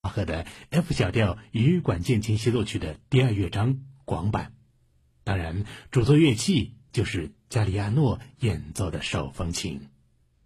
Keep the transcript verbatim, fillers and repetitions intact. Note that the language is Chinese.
巴赫的 F 小调羽管键琴协奏曲的第二乐章广版。当然，主奏乐器就是加里亚诺演奏的手风琴。